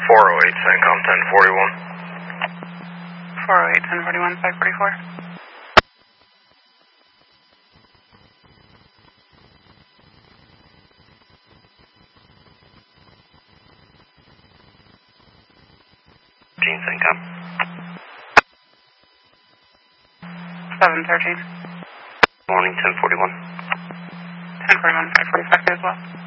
408, CENTCOM 1041. 408, 1041, 544. CENTCOM. 713. Morning 1041. 1041, 545 as well.